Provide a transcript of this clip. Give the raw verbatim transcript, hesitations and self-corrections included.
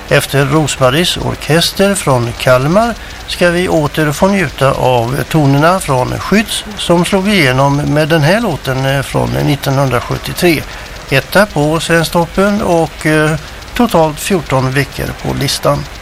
Efter Rosmaries orkester från Kalmar ska vi åter få njuta av tonerna från Skytts som slog igenom med den här låten från nittonhundrasjuttiotre. Etta på Svensktoppen och eh, totalt fjorton veckor på listan.